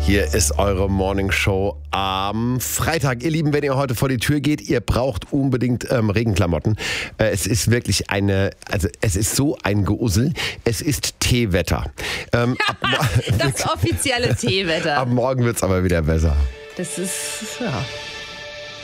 Hier ist eure Morning Show am Freitag. Ihr Lieben, wenn ihr heute vor die Tür geht, ihr braucht unbedingt Regenklamotten. Es ist wirklich es ist so ein Geussel. Es ist Teewetter. Das offizielle Teewetter. Ab morgen wird es aber wieder besser. Das ist, ja.